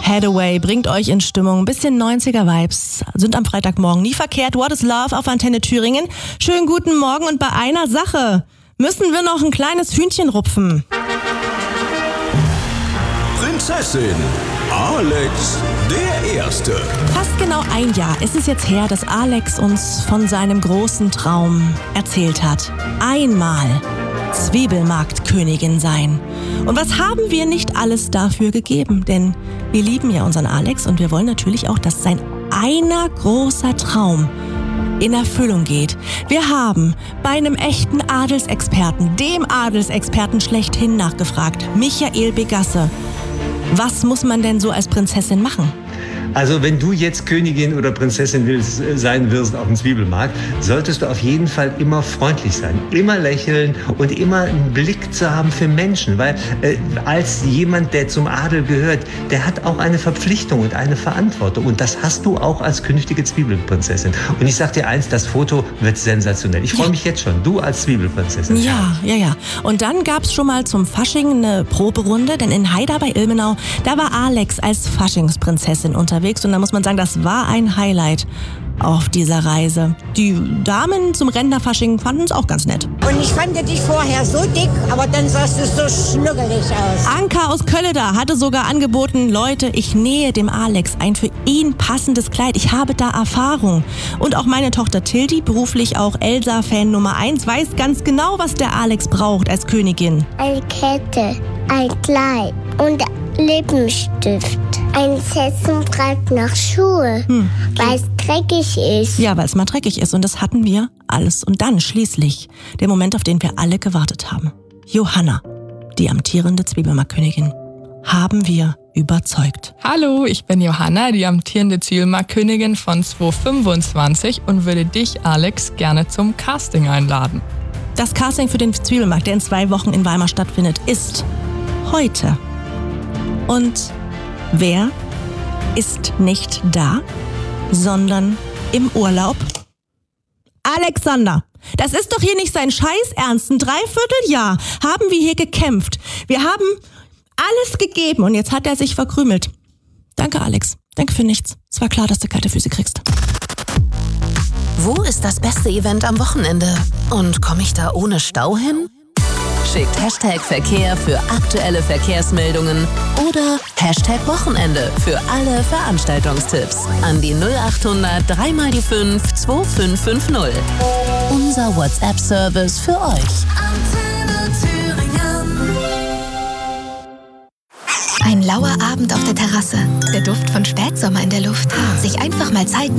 Hathaway bringt euch in Stimmung. Ein bisschen 90er-Vibes sind am Freitagmorgen nie verkehrt. What is Love auf Antenne Thüringen. Schönen guten Morgen und bei einer Sache müssen wir noch ein kleines Hühnchen rupfen. Prinzessin Alex der Erste. Fast genau ein Jahr ist es jetzt her, dass Alex uns von seinem großen Traum erzählt hat. Einmal Zwiebelmarktkönigin sein. Und was haben wir nicht alles dafür gegeben? Denn wir lieben ja unseren Alex und wir wollen natürlich auch, dass sein einer großer Traum in Erfüllung geht. Wir haben bei einem echten Adelsexperten, dem Adelsexperten schlechthin nachgefragt, Michael Begasse. Was muss man denn so als Prinzessin machen? Also wenn du jetzt Königin oder Prinzessin sein wirst auf dem Zwiebelmarkt, solltest du auf jeden Fall immer freundlich sein, immer lächeln und immer einen Blick zu haben für Menschen. Weil als jemand, der zum Adel gehört, der hat auch eine Verpflichtung und eine Verantwortung. Und das hast du auch als künftige Zwiebelprinzessin. Und ich sag dir eins, das Foto wird sensationell. Ich freue mich jetzt schon, du als Zwiebelprinzessin. Ja. Und dann gab's schon mal zum Fasching eine Proberunde, denn in Haida bei Ilmenau, da war Alex als Faschingsprinzessin unterwegs. Und da muss man sagen, das war ein Highlight auf dieser Reise. Die Damen zum Rentnerfasching fanden es auch ganz nett. Und ich fand dich vorher so dick, aber dann sahst du so schnuggelig aus. Anka aus Kölleda hatte sogar angeboten, Leute, ich nähe dem Alex ein für ihn passendes Kleid. Ich habe da Erfahrung. Und auch meine Tochter Tildi, beruflich auch Elsa-Fan Nummer 1, weiß ganz genau, was der Alex braucht als Königin. Eine Kette, ein Kleid und Lippenstift. Ein Sessenbrett nach Schuhe, weil es dreckig ist. Ja, weil es mal dreckig ist. Und das hatten wir alles. Und dann schließlich der Moment, auf den wir alle gewartet haben. Johanna, die amtierende Zwiebelmarktkönigin, haben wir überzeugt. Hallo, ich bin Johanna, die amtierende Zwiebelmarktkönigin von 2025 und würde dich, Alex, gerne zum Casting einladen. Das Casting für den Zwiebelmarkt, der in 2 Wochen in Weimar stattfindet, ist heute. Und wer ist nicht da, sondern im Urlaub? Alexander, das ist doch hier nicht sein Scheißernst. Ein Dreivierteljahr haben wir hier gekämpft. Wir haben alles gegeben und jetzt hat er sich verkrümelt. Danke, Alex. Danke für nichts. Es war klar, dass du kalte Füße kriegst. Wo ist das beste Event am Wochenende? Und komme ich da ohne Stau hin? Schickt #Verkehr für aktuelle Verkehrsmeldungen oder #Wochenende für alle Veranstaltungstipps an die 0800 3 die 5 2550. Unser WhatsApp-Service für euch. Ein lauer Abend auf der Terrasse, der Duft von Spätsommer in der Luft, sich einfach mal Zeit